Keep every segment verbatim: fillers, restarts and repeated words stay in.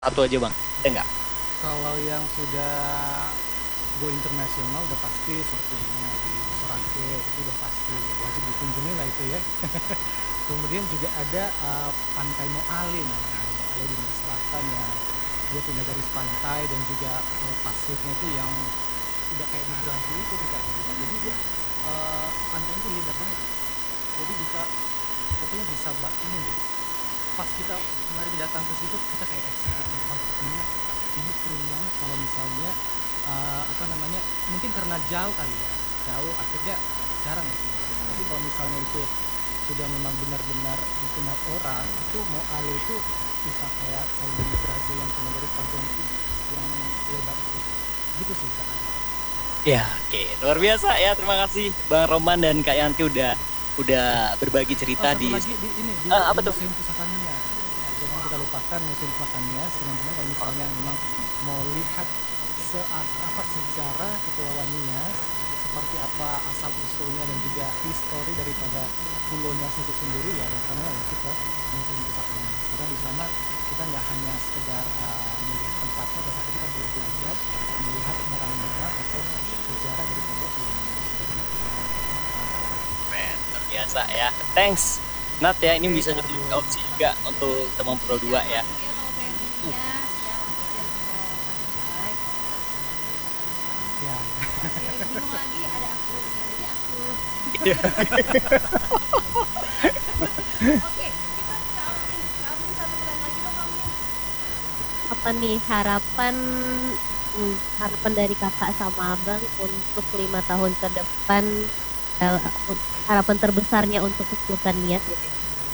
Satu aja Bang, ada nggak? Kalau yang sudah go internasional udah pasti sepertinya di Sorake itu udah pasti wajib dikunjungi lah itu ya. Kemudian juga ada, eee, Pantai Moale namanya, Moale di selatan yang dia punya garis pantai dan juga, eee, pasirnya itu yang udah kayak di Brazil itu sih Kak, jadi dia, eee, pantainya itu lebar banget. Jadi bisa pokoknya bisa ba ini deh, pas kita kemarin datang ke situ kita kayak excited, "Wah ini ini keren banget," kalau misalnya, eee, apa namanya, mungkin karena jauh kali ya, jauh akhirnya jarang ke situ. Tapi kalau misalnya itu sudah memang benar-benar dikenal orang, itu Moale itu bisa kayak saingannya Brazil yang cuma garis pantai itu yang lebar itu, gitu sih Kak. Ya oke, luar biasa ya, terima kasih Bang Roman dan Kak Yanti udah udah berbagi Oh cerita satu di lagi di ini, di eee, di apa tuh? Museum Pusaka Nias, jangan kita lupakan Museum Pusaka Nias, teman-teman kalau misalnya memang mau lihat se a apa, sejarah Kepulauan Nias, seperti apa asal-usulnya dan juga history daripada Pulau Nias itu sendiri, ya makanya wajib ke Museum Pusaka Nias. Karena di sana kita nggak hanya sekedar, eee, melihat tempatnya, tetapi kita boleh belajar melihat barang-barang atau sejarah daripada Pulau Nias itu sendiri. Keren, luar biasa ya, thanks Nat ya, ini Oke bisa Kak jadi Argun. opsi juga untuk teman Pro Iya dua ya. makasih ya kalau pengen ke Mhm. Nias, ya langsung aja info kasih like, follow Museum Pusaka Nias. Siap. Oke bingung lagi ada aku, ini aja aku. Iya. Oke kita ke Kak Amni, Kak Amni satu pertanyaan lagi dong Kak Amni. Apa nih harapan, mmm, harapan dari Kakak sama Abang untuk lima tahun ke depan, eee, ut harapan terbesarnya untuk kesuksesan Nias gitu?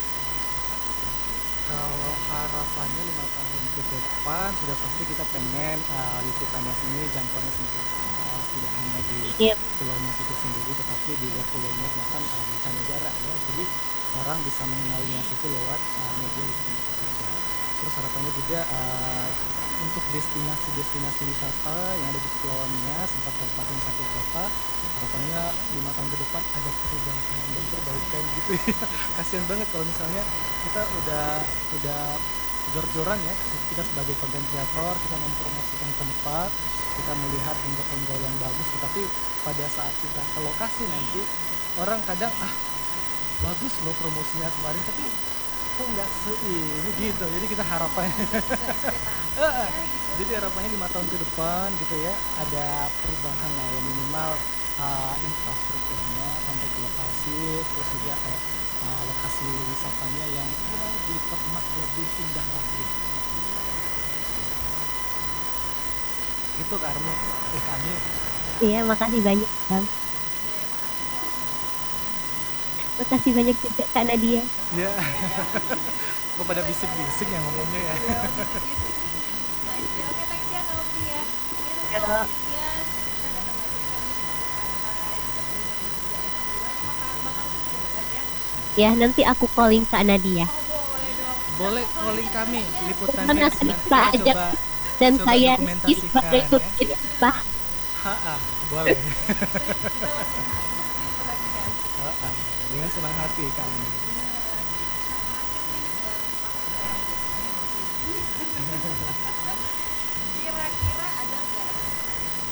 Kalau harapannya lima tahun ke depan sudah pasti kita pengen, eee, liputan Nias ini jangkauannya semakin luas, tidak hanya di Iya. Pulau Nias itu sendiri, tetapi di luar Pulau Nias bahkan, eee, mancanegara ya. Jadi orang bisa mengenal Nias itu lewat, eee, media liputan itu aja. Terus harapannya juga, eee, untuk destinasi-destinasi wisata yang ada di Kepulauan Nias, empat kabupaten satu kota, harapannya lima tahun ke depan ada perubahan dan perbaikan gitu ya. Kasihan banget kalau misalnya kita udah udah jor-joran ya, kita sebagai konten kreator, kita mempromosikan tempat, kita melihat angle-angle yang bagus, tetapi pada saat kita ke lokasi nanti, orang kadang, "Ah, bagus loh promosinya kemarin, tapi kok nggak se-ini," gitu. Jadi kita harapannya Berekspektasi heeh, ya gitu. jadi harapannya lima tahun ke depan gitu ya, ada perubahan lah ya minimal, eee, infrastrukturnya sampai ke lokasi, terus juga kayak, eee, lokasi wisatanya yang ya dipermak lebih indah lagi. Gitu Kak Armi eh, Kak Amni. Iya makasih banyak Bang. Oke makasih Kak Amni. Makasih banyak juga Kak Nadia. Iya. Iya. Kok pada bisik-bisik ya ngomongnya ya. Iya bisik-bisik nih, manja. Oke thanks ya Kak Amni ya. Pokoknya nanti kalau Iya. ke Nias, kita datang aja ke Kak Amni, bisa ke pantai, bisa beli-beli juga yang di luar sama Kak Bang Argun juga boleh ya. Ya nanti aku calling Kak Nadia. Oh boleh dong, entar Boleh aku calling callingin kami, Kak Nadia. liputan Mana Nias, tadi nanti kita kita ajak coba dan coba saya Rizky sebagai dokumentasikan tur ya. kita. Heeh, boleh. Kita langsung masuk ke liputan Nias. Heeh, dengan senang hati kami. Bener, nah terakhir nih, Bang Bang Argun, saya ada pertanyaan nih.